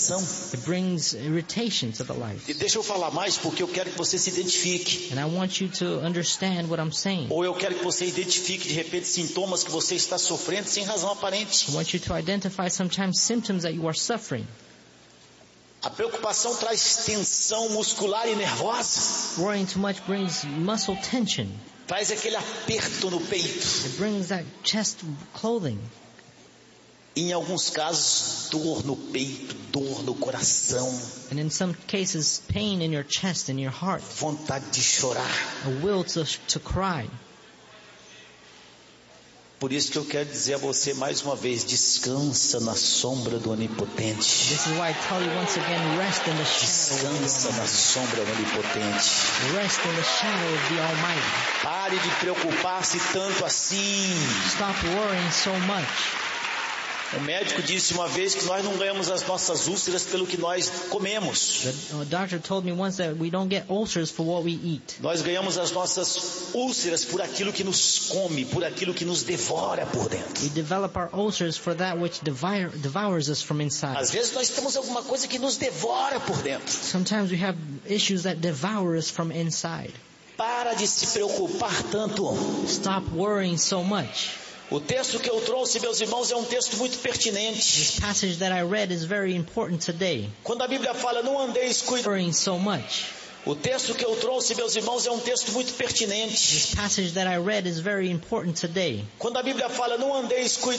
irritação. It brings irritation to the life. E deixa eu falar mais porque eu quero que você se identifique. And I want you to understand what I'm saying. Ou eu quero que você identifique de repente sintomas que você está sofrendo sem razão aparente. I want you to identify sometimes symptoms that you are suffering. A preocupação traz tensão muscular e nervosa. Worrying too much brings muscle tension. Traz aquele aperto no peito. It brings that chest clothing. Em alguns casos, dor no peito, dor no coração. And in some cases, pain in your chest and your heart. Vontade de chorar. A will to cry. Por isso que eu quero dizer a você mais uma vez, descansa na sombra do Onipotente. This is why I tell you once again, rest in the shadow. Descansa na sombra do Onipotente. Rest in the shadow of the Almighty. Pare de preocupar-se tanto assim. Stop worrying so much. O médico disse uma vez que nós não ganhamos as nossas úlceras pelo que nós comemos. The doctor told me once that we don't get ulcers for what we eat. Nós ganhamos as nossas úlceras por aquilo que nos come, por aquilo que nos devora por dentro. We develop our ulcers for that which devours us from inside. Às vezes nós temos alguma coisa que nos devora por dentro. Sometimes we have issues that devour us from inside. Para de se preocupar tanto. Stop worrying so much. O texto que eu trouxe, meus irmãos, é um texto muito pertinente. This passage that I read is very important today. Quando a Bíblia fala, não andeis Worrying so much. O texto que eu trouxe, meus irmãos, é um texto muito pertinente. This passage that I read is very important today. Quando a Bíblia fala, não andeis